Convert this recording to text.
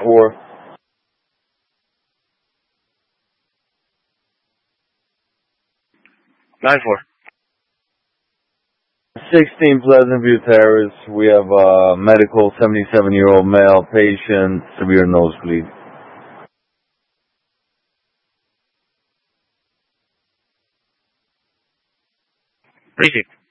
9-4. 9-4. 16 Pleasant View Terrace. We have a medical 77-year-old male patient, severe nosebleed. Received.